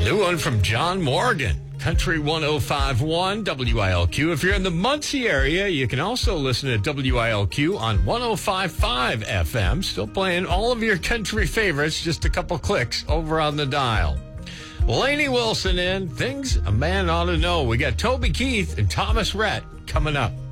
New one from John Morgan. Country 105.1 WILQ. If you're in the Muncie area, you can also listen to WILQ on 105.5 FM. Still playing all of your country favorites, just a couple clicks over on the dial. Lainey Wilson in Things a Man Ought to Know. We got Toby Keith and Thomas Rhett coming up.